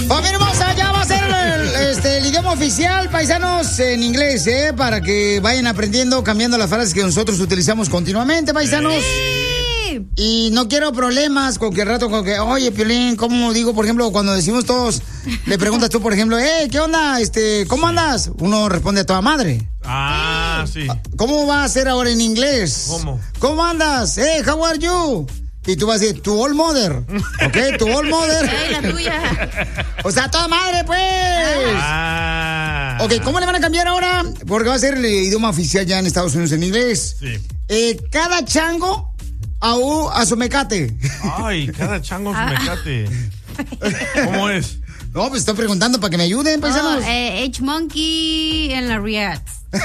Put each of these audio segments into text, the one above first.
Familia hermosa, ya va a ser el idioma oficial, paisanos, en inglés, para que vayan aprendiendo, cambiando las frases que nosotros utilizamos continuamente, paisanos. Sí. Y no quiero problemas con que al rato, con que, oye, Piolín, ¿cómo digo? Por ejemplo, cuando decimos todos, le preguntas tú, por ejemplo, ¿qué onda? ¿Cómo andas? Uno responde a toda madre. Ah, sí. ¿Cómo va a ser ahora en inglés? ¿Cómo andas? How are you? Y tú vas a decir, tu old mother. ¿Ok? Tu old mother. La tuya. O sea, toda madre, pues. Ok, ¿cómo le van a cambiar ahora? Porque va a ser el idioma oficial ya en Estados Unidos en inglés. Sí. Cada chango a su mecate. Ay, cada chango a su mecate. ¿Cómo es? No, pues estoy preguntando para que me ayuden, paisanos. H-Monkey en la Riad.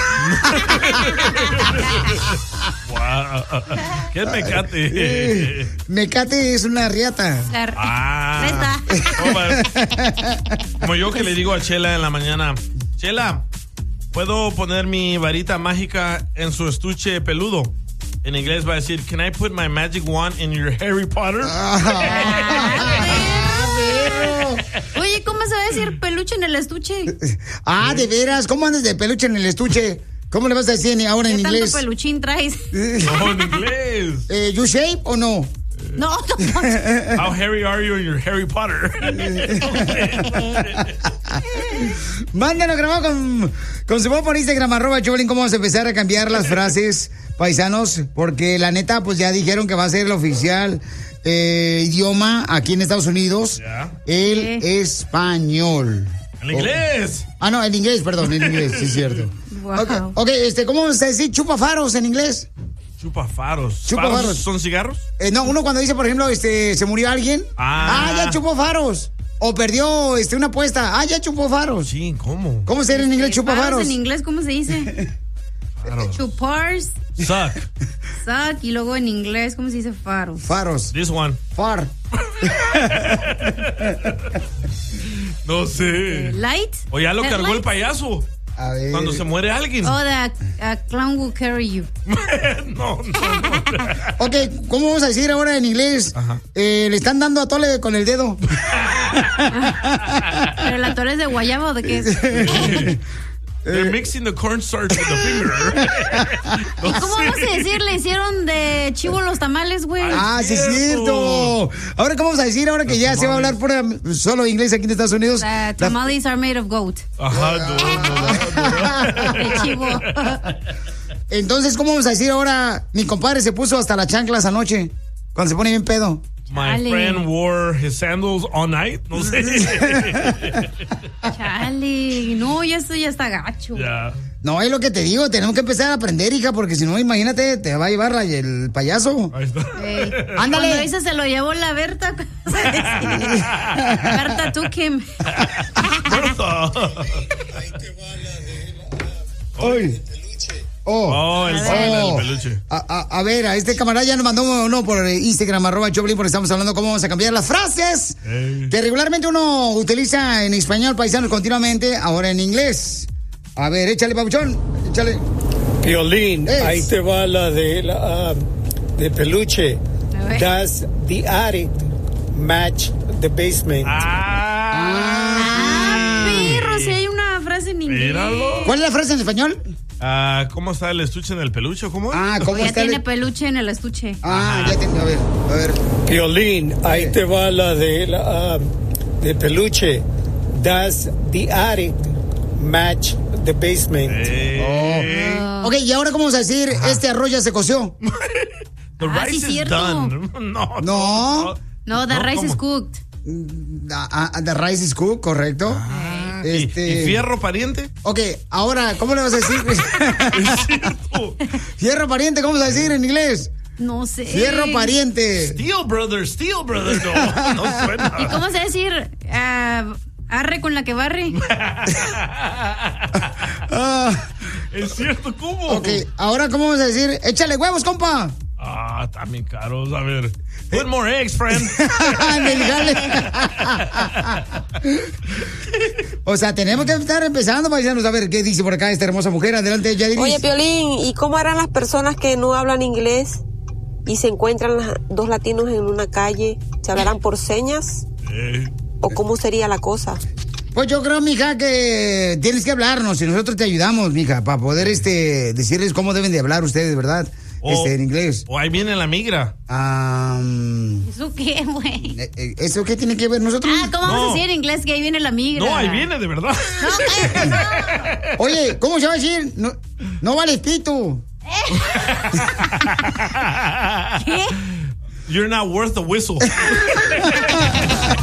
Wow. ¿Qué es mecate? Mecate es una riata. Como yo que le digo a Chela en la mañana, Chela, ¿puedo poner mi varita mágica en su estuche peludo? En inglés va a decir, can I put my magic wand in your Harry Potter? Oye, ¿cómo se va a decir peluche en el estuche? De veras, ¿cómo andas de peluche en el estuche? ¿Cómo le vas a decir ahora en inglés? ¿Qué tanto peluchín traes? No, en inglés. ¿You shape o no? No. How hairy are you in your Harry Potter? Mándanos grabado con su voz por Instagram, @Choplin, cómo vamos a empezar a cambiar las frases, paisanos, porque la neta, pues ya dijeron que va a ser el oficial idioma aquí en Estados Unidos, el español. ¿En inglés? No, en inglés, perdón, en inglés, sí es cierto. Wow. Ok, ¿cómo vamos a decir chupafaros en inglés? Chupafaros. Chupafaros. ¿Son cigarros? No, uno cuando dice, por ejemplo, se murió alguien. Ya chupó faros. O perdió una apuesta. Ya chupó faros. Sí, ¿cómo? ¿Cómo se dice en inglés chupafaros? Faros en inglés, ¿cómo se dice? Chupars. Suck. Suck. Y luego en inglés, ¿cómo se dice faros? Faros. This one. Far. No sé. Light. O ya lo cargó el payaso. A ver. Cuando se muere alguien. A clown will carry you. No. Ok, ¿cómo vamos a decir ahora en inglés? Le están dando a tole con el dedo. ¿Pero la tole es de guayaba o de qué es? They're mixing the cornstarch with the finger. ¿Y cómo vamos a decir? Le hicieron de chivo los tamales, güey. Sí es cierto. Ahora, ¿cómo vamos a decir ahora que ya se va a hablar solo inglés aquí en Estados Unidos? Tamales are made of goat. De chivo. Entonces, ¿cómo vamos a decir ahora? Mi compadre se puso hasta las chanclas anoche, cuando se pone bien pedo. My friend wore his sandals all night. No sé. Chale. No, esto ya está gacho. Yeah. No, es lo que te digo. Tenemos que empezar a aprender, hija, porque si no, imagínate, te va a llevar el payaso. Ahí está. Ándale. Cuando dice se lo llevó la Berta. Berta took him. Berta. Hoy. El peluche. A ver, a este camarada ya nos mandó uno por Instagram, @Choplin, porque estamos hablando cómo vamos a cambiar las frases que regularmente uno utiliza en español, paisanos, continuamente, ahora en inglés. A ver, échale, papuchón, échale. Piolín, ahí te va la de peluche. Does the attic match the basement? Perro, si hay una frase en inglés. Míralo. ¿Cuál es la frase en español? ¿Cómo está el estuche en el peluche? ¿Cómo? ¿Cómo ya está tiene peluche en el estuche. Ya tiene, a ver. Piolín, ahí te va la de peluche. Does the attic match the basement? Ok, ¿y ahora cómo vamos a decir este arroz ya se coció? The rice is done. No, the rice is cooked. The rice is cooked, correcto. ¿Y fierro pariente? Ok, ahora, ¿cómo le vas a decir? Es cierto. Fierro pariente, ¿cómo se va a decir en inglés? No sé. Fierro pariente. Steel brother. No suena. ¿Y cómo se va a decir? Arre con la que barre. Es cierto, ¿cómo? Ok, ahora, ¿cómo vamos a decir? Échale huevos, compa. También caros. A ver. Put more eggs, friend. O sea, tenemos que estar empezando, paisanos, a ver qué dice por acá esta hermosa mujer. Adelante, Yadiris. Oye, Piolín, ¿y cómo harán las personas que no hablan inglés y se encuentran dos latinos en una calle? ¿Se hablarán por señas? ¿O cómo sería la cosa? Pues yo creo, mija, que tienes que hablarnos y nosotros te ayudamos, mija, para poder decirles cómo deben de hablar ustedes, ¿verdad? En inglés. O ahí viene la migra. ¿Eso qué, güey? ¿Eso qué tiene que ver nosotros? ¿Cómo vamos a decir en inglés que ahí viene la migra? No, ahí viene de verdad. No, cállate, no. Oye, ¿cómo se va a decir? No vales pito. ¿Qué? You're not worth the whistle.